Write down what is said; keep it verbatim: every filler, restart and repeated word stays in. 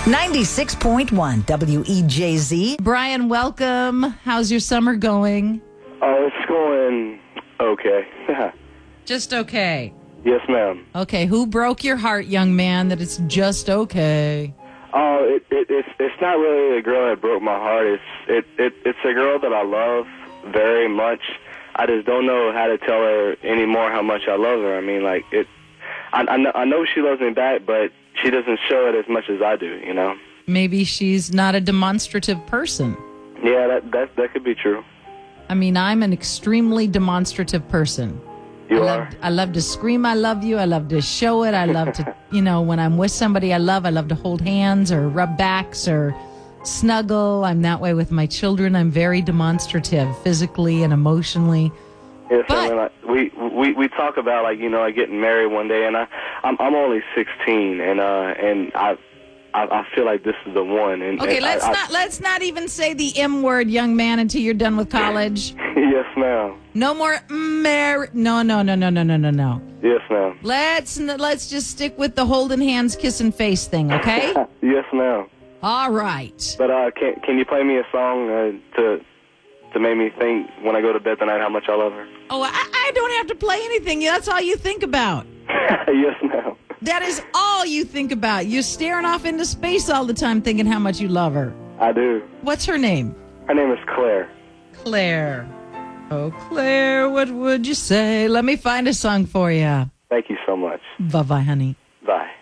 ninety-six point one W E J Z. Brian, welcome. How's your summer going? Oh, it's going okay. Just okay. Yes, ma'am. Okay, who broke your heart, young man, that it's just okay? Oh, it, it, it's it's not really a girl that broke my heart. It's it, it it's a girl that I love very much. I just don't know how to tell her anymore how much I love her. I mean, like it. I I know, I know she loves me back, but she doesn't show it as much as I do. You know. Maybe she's not a demonstrative person. Yeah, that that that could be true. I mean, I'm an extremely demonstrative person. You I are. love, I love to scream, I love you. I love to show it. I love to, you know, when I'm with somebody I love, I love to hold hands or rub backs or snuggle. I'm that way with my children. I'm very demonstrative physically and emotionally. Yes, But- I mean, like, we we we talk about like you know like getting married one day, and I I'm I'm only sixteen, and uh and I. I, I feel like this is the one. And, Okay, and let's I, not let's not even say the M word, young man, until you're done with college. I, yes, ma'am. No more mar. No, no, no, no, no, no, no, no. Yes, ma'am. Let's let's just stick with the holding hands, kissing face thing, okay? Yes, ma'am. All right. But uh, can can you play me a song uh, to to make me think when I go to bed tonight how much I love her? Oh, I, I don't have to play anything. That's all you think about. Yes, ma'am. That is all you think about. You're staring off into space all the time thinking how much you love her. I do. What's her name? Her name is Claire. Claire. Oh, Claire, what would you say? Let me find a song for you. Thank you so much. Bye-bye, honey. Bye.